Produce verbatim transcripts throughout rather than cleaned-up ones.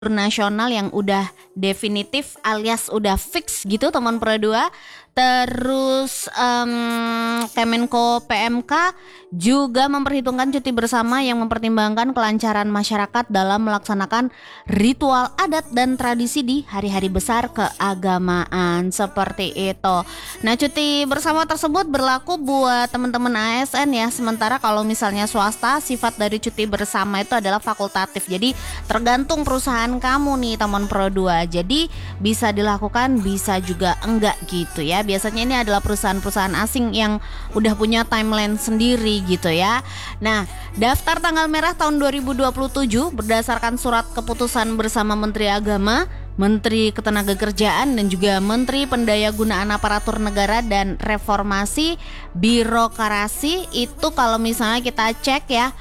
nasional yang udah definitif alias udah fix gitu teman Pro dua. Terus um, Kemenko P M K juga memperhitungkan cuti bersama yang mempertimbangkan kelancaran masyarakat dalam melaksanakan ritual adat dan tradisi di hari-hari besar keagamaan seperti itu. Nah, cuti bersama tersebut berlaku buat teman-teman A S N ya. Sementara kalau misalnya swasta, sifat dari cuti bersama itu adalah fakultatif. Jadi tergantung perusahaan kamu nih teman Pro dua. Jadi bisa dilakukan, bisa juga enggak gitu ya. Biasanya ini adalah perusahaan-perusahaan asing yang udah punya timeline sendiri gitu ya. Nah, daftar tanggal merah tahun dua ribu dua puluh tujuh berdasarkan surat keputusan bersama Menteri Agama, Menteri Ketenagakerjaan dan juga Menteri Pendayagunaan Aparatur Negara dan Reformasi Birokrasi. Itu kalau misalnya kita cek ya,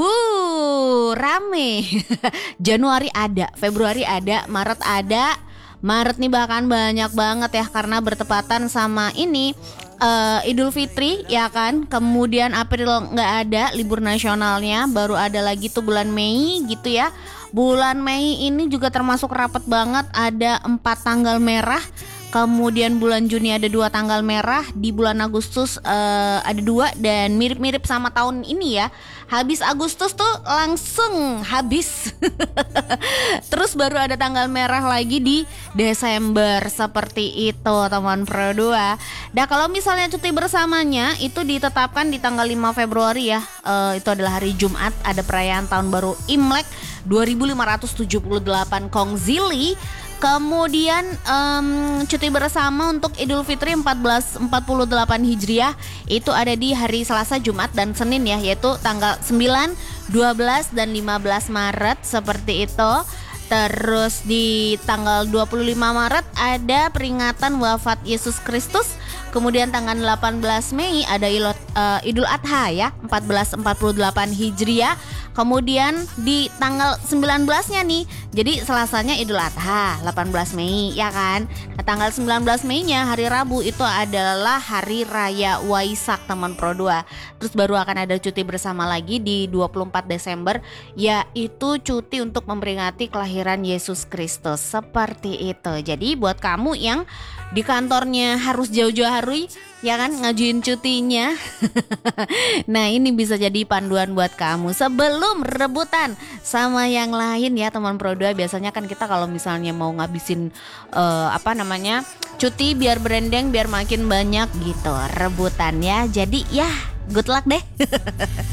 wuh rame. Januari ada, Februari ada, Maret ada. Maret nih bahkan banyak banget ya karena bertepatan sama ini uh, Idul Fitri ya kan. Kemudian April nggak ada libur nasionalnya, baru ada lagi tuh bulan Mei gitu ya. Bulan Mei ini juga termasuk rapat banget, ada empat tanggal merah. Kemudian bulan Juni ada dua tanggal merah, di bulan Agustus uh, ada dua dan mirip-mirip sama tahun ini ya. Habis Agustus tuh langsung habis. Terus baru ada tanggal merah lagi di Desember seperti itu teman Pro dua. Nah, kalau misalnya cuti bersamanya itu ditetapkan di tanggal lima Februari ya. Uh, itu adalah hari Jumat, ada perayaan tahun baru Imlek dua ribu lima ratus tujuh puluh delapan Kongzili. Kemudian um, cuti bersama untuk Idul Fitri seribu empat ratus empat puluh delapan Hijriah itu ada di hari Selasa, Jumat, dan Senin ya, yaitu tanggal sembilan, dua belas, dan lima belas Maret seperti itu. Terus di tanggal dua puluh lima Maret ada peringatan wafat Yesus Kristus. Kemudian tanggal delapan belas Mei ada Ilot, uh, Idul Adha ya, seribu empat ratus empat puluh delapan Hijriah. Kemudian di tanggal sembilan belasnya nih, jadi Selasanya Idul Adha delapan belas Mei ya kan. Nah, tanggal sembilan belas Mei-nya hari Rabu itu adalah Hari Raya Waisak teman Pro dua. Terus baru akan ada cuti bersama lagi di dua puluh empat Desember, yaitu cuti untuk memperingati kelahiran Yesus Kristus seperti itu. Jadi buat kamu yang di kantornya harus jauh-jauh hari ya kan ngajuin cutinya. Nah, ini bisa jadi panduan buat kamu sebelum rebutan sama yang lain ya teman Pro dua. Biasanya kan kita kalau misalnya mau ngabisin uh, apa namanya cuti biar branding biar makin banyak gitu rebutannya. Jadi ya good luck deh.